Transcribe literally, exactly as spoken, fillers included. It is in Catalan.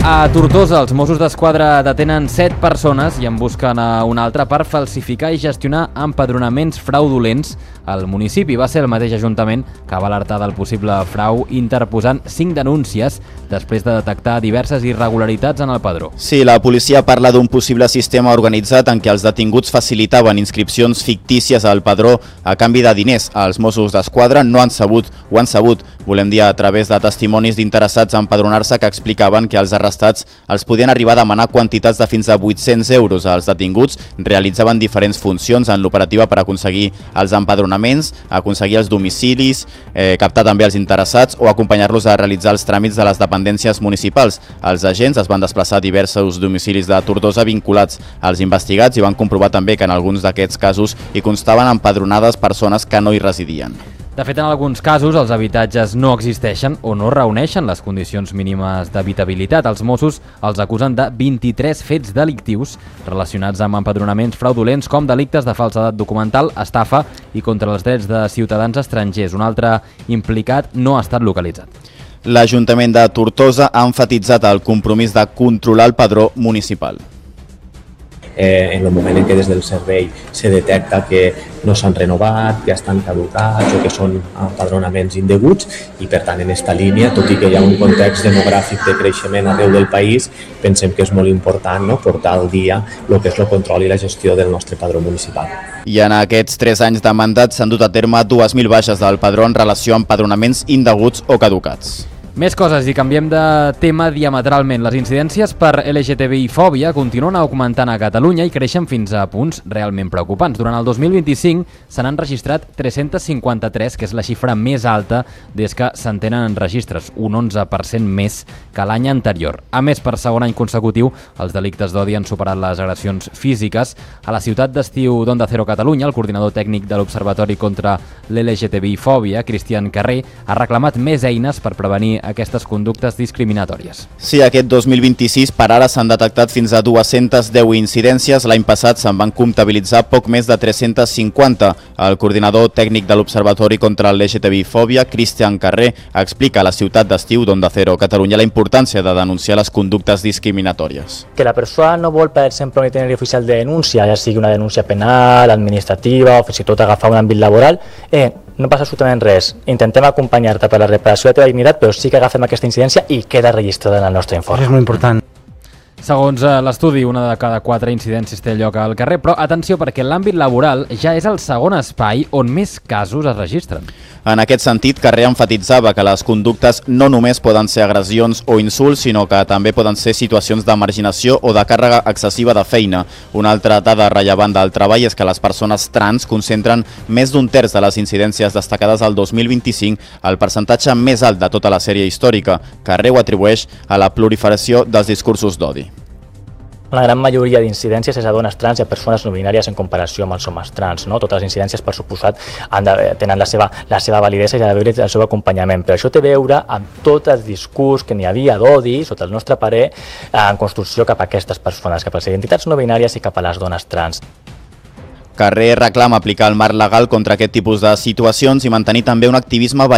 A Tortosa, els Mossos d'Esquadra detenen set persones i en busquen a una altra per falsificar i gestionar empadronaments fraudulents al municipi. Va ser el mateix Ajuntament que va alertar del possible frau interposant cinc denúncies després de detectar diverses irregularitats en el padró. Sí, la policia parla d'un possible sistema organitzat en què els detinguts facilitaven inscripcions fictícies al padró a canvi de diners. Els Mossos d'Esquadra no han sabut, ho han sabut, volem dir, a través de testimonis d'interessats a empadronar-se que explicaven que els arrestats els podien arribar a demanar quantitats de fins a vuit-cents euros. Els detinguts realitzaven diferents funcions en l'operativa per aconseguir els empadronaments, aconseguir els domicilis, eh, captar també els interessats o acompanyar-los a realitzar els tràmits de les dependències municipals. Els agents es van desplaçar a diversos domicilis de Tortosa vinculats als investigats i van comprovar també que en alguns d'aquests casos hi constaven empadronades persones que no hi residien. De fet, en alguns casos, els habitatges no existeixen o no reuneixen les condicions mínimes d'habitabilitat. Els Mossos els acusen de vint-i-tres fets delictius relacionats amb empadronaments fraudulents com delictes de falsedat documental, estafa i contra els drets de ciutadans estrangers. Un altre implicat no ha estat localitzat. L'Ajuntament de Tortosa ha enfatitzat el compromís de controlar el padró municipal. Eh, en el moment en què des del servei se detecta que no s'han renovat, que estan caducats o que són empadronaments indeguts i per tant en aquesta línia, tot i que hi ha un context demogràfic de creixement arreu del país, pensem que és molt important, no?, portar al dia el que és el control i la gestió del nostre padró municipal. I en aquests tres anys de mandat s'han dut a terme dues mil baixes del padró en relació a empadronaments indeguts o caducats. Més coses i canviem de tema diametralment. Les incidències per L G T B I-fòbia continuen augmentant a Catalunya i creixen fins a punts realment preocupants. Durant el dos mil vint-i-cinc se n'han registrat tres-cents cinquanta-tres, que és la xifra més alta des que se'n tenen registres, un onze per cent més que l'any anterior. A més, per segon any consecutiu, els delictes d'odi han superat les agressions físiques. A la ciutat d'estiu d'Onda Cero Catalunya, el coordinador tècnic de l'Observatori contra l'L G T B I-fòbia, Cristian Carrer, ha reclamat més eines per prevenir aquestes conductes discriminatòries. Sí, aquest dos mil vint-i-sis per ara s'han detectat fins a dues-centes deu incidències. L'any passat se'n van comptabilitzar poc més de tres-centes cinquanta. El coordinador tècnic de l'Observatori contra l'L G T B I-fòbia, Cristian Carrer, explica a la ciutat d'estiu d'Onda Cero Catalunya la importància de denunciar les conductes discriminatòries. Que la persona no vol, per exemple, un itinerari oficial de denúncia, ja sigui una denúncia penal, administrativa o fins i tot agafar un àmbit laboral, eh, no passa absolutament res. Intentem acompanyar-te per la reparació de la teva dignitat, però sí que agafem aquesta incidència i queda registrada en el nostre informe. Això és molt important. Segons l'estudi, una de cada quatre incidències té lloc al carrer, però atenció perquè l'àmbit laboral ja és el segon espai on més casos es registren. En aquest sentit, Carrer enfatitzava que les conductes no només poden ser agressions o insults, sinó que també poden ser situacions de marginació o de càrrega excessiva de feina. Una altra dada rellevant del treball és que les persones trans concentren més d'un terç de les incidències destacades al dos mil vint-i-cinc, el percentatge més alt de tota la sèrie històrica. Carrer ho atribueix a la proliferació dels discursos d'odi. La gran majoria d'incidències és a dones trans i a persones no binàries en comparació amb els homes trans. No? Totes les incidències, per suposat, han de, tenen la seva, la seva validesa i ha d'haver el seu acompanyament. Però això té a veure amb tot el discurs que n'hi havia d'odi, sota el nostre parer, en construcció cap a aquestes persones, cap a les identitats no binàries i cap a les dones trans. Carrer reclama aplicar el marc legal contra aquest tipus de situacions i mantenir també un activisme